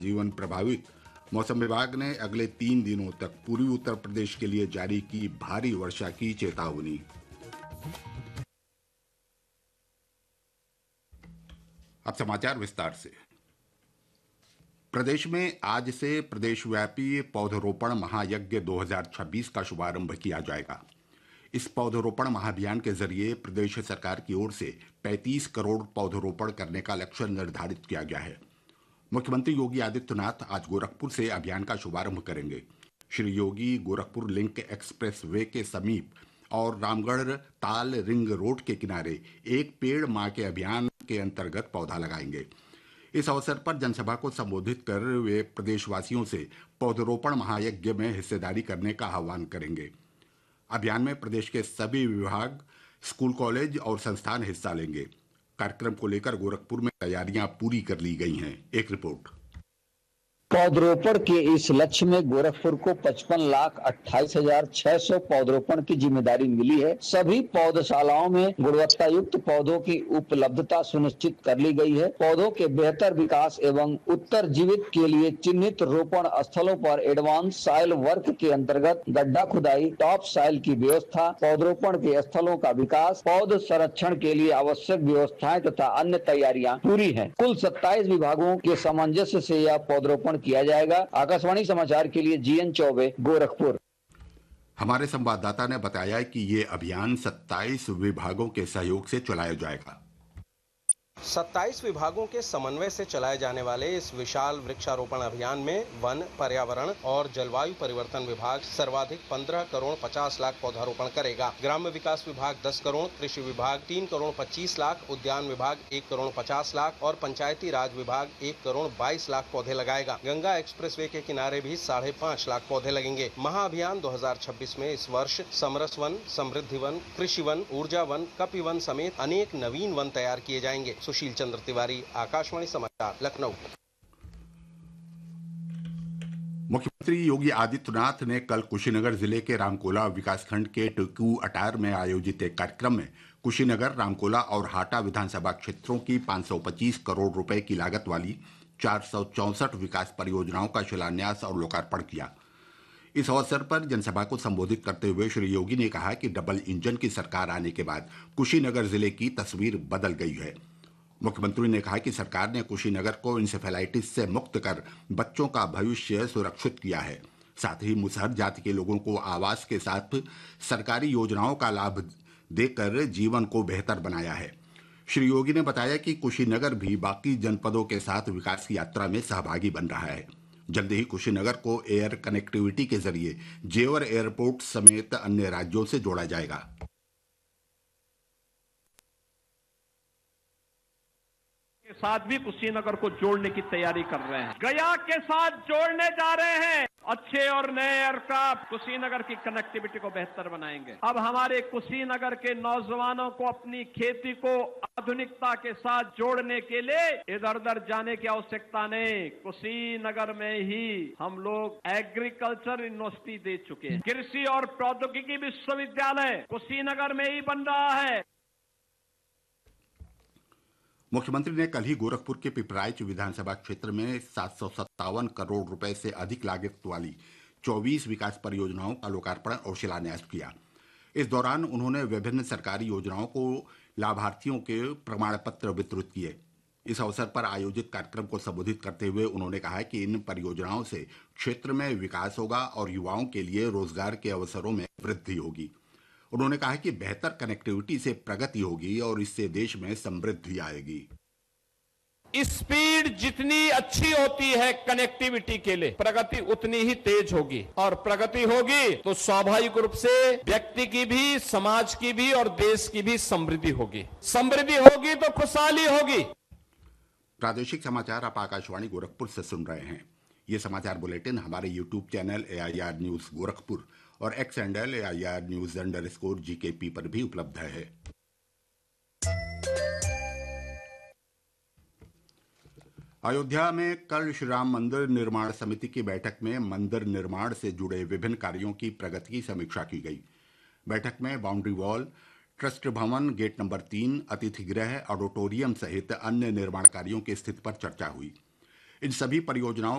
जीवन प्रभावित। मौसम विभाग ने अगले 3 दिनों तक पूर्वी उत्तर प्रदेश के लिए जारी की भारी वर्षा की चेतावनी। अब समाचार विस्तार से। प्रदेश में आज से प्रदेशव्यापी पौधरोपण महायज्ञ 2026 का शुभारंभ किया जाएगा। इस पौधरोपण महाअभियान के जरिए प्रदेश सरकार की ओर से 35 करोड़ पौधरोपण करने का लक्ष्य निर्धारित किया गया है। मुख्यमंत्री योगी आदित्यनाथ आज गोरखपुर से अभियान का शुभारंभ करेंगे। Shri Yogi Gorakhpur link express way के समीप और रामगढ़ ताल रिंग रोड के किनारे एक पेड़ मां के अभियान के अंतर्गत पौधा लगाएंगे। इस अवसर पर जनसभा को संबोधित कर वे प्रदेशवासियों से पौधरोपण महायज्ञ में हिस्सेदारी करने का आह्वान करेंगे। अभियान में प्रदेश के सभी विभाग, स्कूल, कॉलेज और संस्थान हिस्सा लेंगे। कार्यक्रम को लेकर गोरखपुर में तैयारियां पूरी कर ली गई हैं। एक रिपोर्ट। पौधरोपण के इस लक्ष्य में गोरखपुर को 55,28,600 पौधरोपण की जिम्मेदारी मिली है। सभी पौधशालाओं में गुणवत्ता युक्त पौधों की उपलब्धता सुनिश्चित कर ली गई है। पौधों के बेहतर विकास एवं उत्तरजीवित के लिए चिन्हित रोपण स्थलों पर एडवांस सॉइल वर्क के अंतर्गत गड्ढा खुदाई, टॉप सॉइल की व्यवस्था, पौधरोपण के स्थलों का विकास, पौध संरक्षण के लिए आवश्यक व्यवस्थाएं तथा अन्य तैयारियां पूरी है। कुल 27 विभागों के सामंजस्य से यह पौधरोपण किया जाएगा। आकाशवाणी समाचार के लिए जीएन चौबे, गोरखपुर। हमारे संवाददाता ने बताया कि ये अभियान 27 विभागों के सहयोग से चलाया जाएगा। 27 विभागों के समन्वय से चलाए जाने वाले इस विशाल वृक्षारोपण अभियान में वन, पर्यावरण और जलवायु परिवर्तन विभाग सर्वाधिक 15 करोड़ 50 लाख पौधारोपण करेगा। ग्राम्य विकास विभाग 10 करोड़, कृषि विभाग 3 करोड़ 25 लाख, उद्यान विभाग 1 करोड़ 50 लाख और पंचायती राज विभाग 1 करोड़ 22 लाख पौधे लगाएगा। गंगा एक्सप्रेसवे के किनारे भी 5.5 लाख पौधे लगेंगे। महाअभियान 2026 में इस वर्ष समरस वन, समृद्धि वन, कृषि वन, ऊर्जा वन, कपि वन समेत अनेक नवीन वन तैयार किए जाएंगे। सुशील चंद्र तिवारी, आकाशवाणी समाचार, लखनऊ। मुख्यमंत्री योगी आदित्यनाथ ने कल कुशीनगर जिले के रामकोला विकासखंड के टिक्कू अटार में आयोजित एक कार्यक्रम में कुशीनगर, रामकोला और हाटा विधानसभा क्षेत्रों की 525 करोड़ रुपए की लागत वाली 464 विकास परियोजनाओं का शिलान्यास और लोकार्पण किया। इस अवसर पर जनसभा को संबोधित करते हुए श्री योगी ने कहा कि डबल इंजन की सरकार आने के बाद कुशीनगर जिले की तस्वीर बदल गई है। मुख्यमंत्री ने कहा कि सरकार ने कुशीनगर को इंसेफेलाइटिस से मुक्त कर बच्चों का भविष्य सुरक्षित किया है। साथ ही मुसहर जाति के लोगों को आवास के साथ सरकारी योजनाओं का लाभ देकर जीवन को बेहतर बनाया है। श्री योगी ने बताया कि कुशीनगर भी बाकी जनपदों के साथ विकास की यात्रा में सहभागी बन रहा है। जल्द ही कुशीनगर को एयर कनेक्टिविटी के जरिए जेवर एयरपोर्ट समेत अन्य राज्यों से जोड़ा जाएगा। के साथ भी कुशीनगर को जोड़ने की तैयारी कर रहे हैं। गया के साथ जोड़ने जा रहे हैं। अच्छे और नए एयरक्राफ्ट कुशीनगर की कनेक्टिविटी को बेहतर बनाएंगे। अब हमारे कुशीनगर के नौजवानों को अपनी खेती को आधुनिकता के साथ जोड़ने के लिए इधर उधर जाने की आवश्यकता नहीं। कुशीनगर में ही हम लोग एग्रीकल्चर यूनिवर्सिटी दे चुके हैं। कृषि और प्रौद्योगिकी विश्वविद्यालय कुशीनगर में ही बन रहा है। मुख्यमंत्री ने कल ही गोरखपुर के पिपराइच विधानसभा क्षेत्र में 757 करोड़ रुपए से अधिक लागत वाली 24 विकास परियोजनाओं का लोकार्पण और शिलान्यास किया। इस दौरान उन्होंने विभिन्न सरकारी योजनाओं को लाभार्थियों के प्रमाण पत्र वितरित किए। इस अवसर पर आयोजित कार्यक्रम को संबोधित करते हुए उन्होंने कहा कि इन परियोजनाओं से क्षेत्र में विकास होगा और युवाओं के लिए रोजगार के अवसरों में वृद्धि होगी। उन्होंने कहा कि बेहतर कनेक्टिविटी से प्रगति होगी और इससे देश में समृद्धि आएगी। स्पीड जितनी अच्छी होती है कनेक्टिविटी के लिए, प्रगति उतनी ही तेज होगी और प्रगति होगी तो स्वाभाविक रूप से व्यक्ति की भी, समाज की भी और देश की भी समृद्धि होगी। समृद्धि होगी तो खुशहाली होगी। प्रादेशिक समाचार आप आकाशवाणी गोरखपुर से सुन रहे हैं। ये समाचार बुलेटिन हमारे YouTube channel AIR news Gorakhpur और एक्स हैंडल AIR न्यूज_GKP पर भी उपलब्ध है। अयोध्या में कल श्री राम मंदिर निर्माण समिति की बैठक में मंदिर निर्माण से जुड़े विभिन्न कार्यों की प्रगति की समीक्षा की गई। बैठक में बाउंड्री वॉल, ट्रस्ट भवन, गेट नंबर 3, अतिथि गृह, ऑडिटोरियम सहित अन्य निर्माण कार्यों की स्थिति पर चर्चा हुई। इन सभी परियोजनाओं